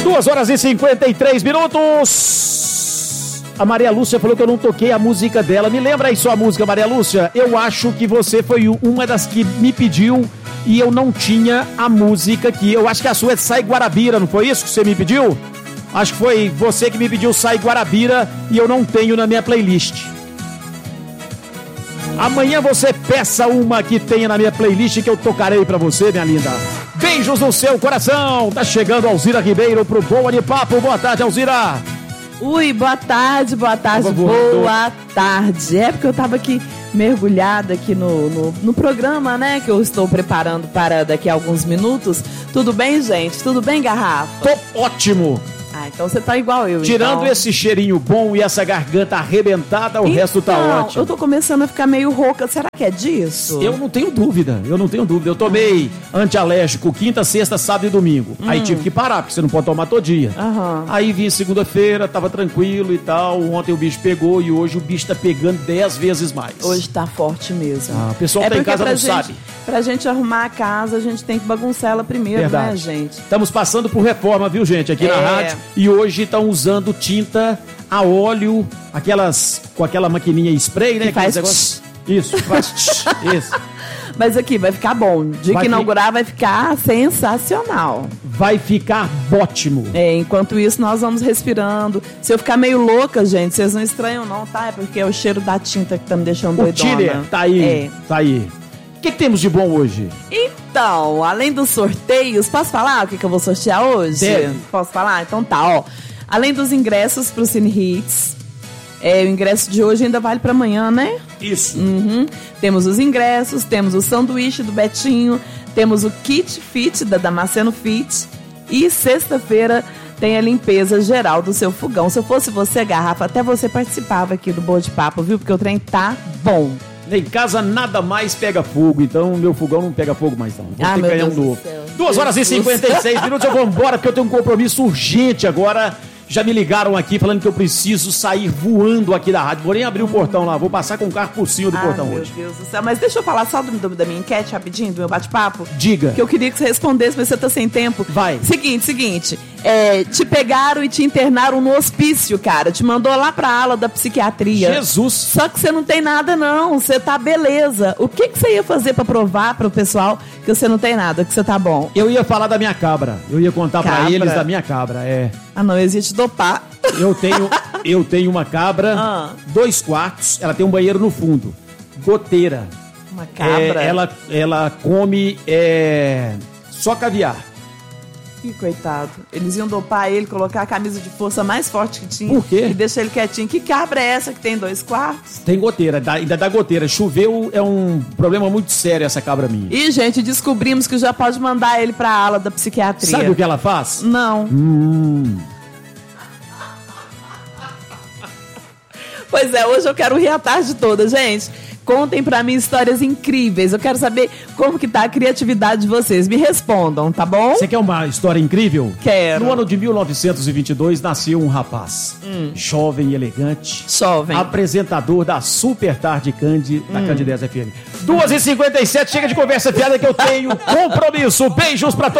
2h53. A Maria Lúcia falou que eu não toquei a música dela. Me lembra aí sua música, Maria Lúcia? Eu acho que você foi uma das que me pediu e eu não tinha a música aqui. Eu acho que a sua é Sai Guarabira, não foi isso que você me pediu? Acho que foi você que me pediu Sai Guarabira e eu não tenho na minha playlist. Amanhã você peça uma que tenha na minha playlist que eu tocarei pra você, minha linda. Beijos no seu coração. Tá chegando Alzira Ribeiro pro Boa de Papo. Boa tarde, Alzira. Ui, boa tarde. Boa tarde. É porque eu tava aqui mergulhada aqui no programa, né? Que eu estou preparando para daqui a alguns minutos. Tudo bem, gente? Tudo bem, Garrafa? Tô ótimo. Ah, então você tá igual eu, Tirando então. esse cheirinho bom e essa garganta arrebentada, o resto tá ótimo. Eu tô começando a ficar meio rouca. Será que é disso? Eu não tenho dúvida. Eu tomei antialérgico quinta, sexta, sábado e domingo. Aí tive que parar, porque você não pode tomar todo dia. Aí vim segunda-feira, tava tranquilo e tal. Ontem o bicho pegou e hoje o bicho tá pegando 10 vezes mais. Hoje tá forte mesmo. O pessoal que tá em casa não sabe. Pra gente arrumar a casa, a gente tem que bagunçar ela primeiro, Verdade. né, gente? Estamos passando por reforma, viu, gente, aqui na rádio. E hoje estão usando tinta a óleo, com aquela maquininha spray, né? Faz Isso, faz isso. Mas aqui, vai ficar bom. Dia que inaugurar vai ficar sensacional. Vai ficar ótimo. Enquanto isso, nós vamos respirando. Se eu ficar meio louca, gente, vocês não estranham não, tá? É porque é o cheiro da tinta que tá me deixando doidona. O Tiller, tá aí, tá aí. O que temos de bom hoje? Então, além dos sorteios, posso falar o que eu vou sortear hoje? Deve. Posso falar? Então tá, ó. Além dos ingressos pro Cine Hits, o ingresso de hoje ainda vale pra amanhã, né? Isso. Temos os ingressos, temos o sanduíche do Betinho, temos o kit fit da Damasceno Fit e sexta-feira tem a limpeza geral do seu fogão. Se eu fosse você, Garrafa, até você participava aqui do Boa de Papo, viu? Porque o trem tá bom. Em casa nada mais pega fogo, então meu fogão não pega fogo mais não. Vou ter que ganhar um novo. 2h56, eu vou embora porque eu tenho um compromisso urgente agora. Já me ligaram aqui falando que eu preciso sair voando aqui da rádio. Vou nem abrir o portão lá, vou passar com o carro por cima do portão hoje. Meu Deus do céu, mas deixa eu falar só da minha enquete rapidinho, do meu bate-papo. Diga. Que eu queria que você respondesse, mas você tá sem tempo. Vai. Seguinte, te pegaram e te internaram no hospício, cara. Te mandou lá pra ala da psiquiatria. Jesus. Só que você não tem nada não, você tá beleza. O que você ia fazer pra provar pro pessoal que você não tem nada, que você tá bom? Eu ia falar da minha cabra, eu ia contar pra eles da minha cabra, Ah não, eu ia te dopar. Eu tenho uma cabra, 2 quartos, ela tem um banheiro no fundo, goteira. Uma cabra? Ela come só caviar. Ih, coitado. Eles iam dopar ele, colocar a camisa de força mais forte que tinha. Por quê? E deixar ele quietinho. Que cabra é essa que tem 2 quartos? Tem goteira, ainda dá goteira. Choveu é um problema muito sério essa cabra minha. E, gente, descobrimos que já pode mandar ele pra ala da psiquiatria. Sabe o que ela faz? Não. Pois é, hoje eu quero rir a tarde toda, gente. Contem pra mim histórias incríveis. Eu quero saber como que tá a criatividade de vocês. Me respondam, tá bom? Você quer uma história incrível? Quero. No ano de 1922, nasceu um rapaz. Jovem e elegante. Jovem. Apresentador da Super Tarde Candy, da Candidez FM. 2h57, chega de conversa fiada que eu tenho compromisso. Beijos pra todos.